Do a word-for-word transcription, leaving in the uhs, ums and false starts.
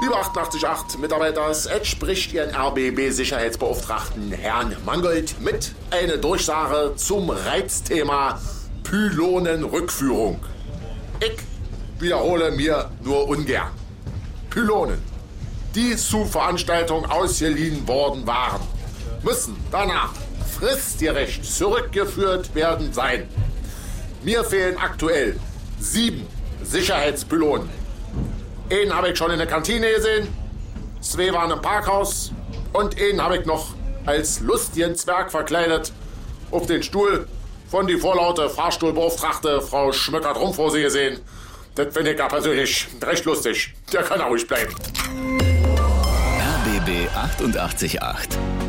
Liebe achtundachtzig Komma acht Mitarbeiters, es spricht Ihren R B B-Sicherheitsbeauftragten Herrn Mangold mit einer Durchsage zum Reizthema Pylonenrückführung. Ich wiederhole mir nur ungern. Pylonen, die zu Veranstaltungen ausgeliehen worden waren, müssen danach fristgerecht zurückgeführt werden sein. Mir fehlen aktuell sieben Sicherheitspylonen. Einen habe ich schon in der Kantine gesehen, zwei waren im Parkhaus und einen habe ich noch als lustigen Zwerg verkleidet auf den Stuhl von die vorlaute Fahrstuhlbeauftragte Frau Schmöcker-Trumpf vor sie gesehen. Das finde ich ja persönlich recht lustig. Der kann auch ruhig bleiben. R B B achtundachtzig Komma acht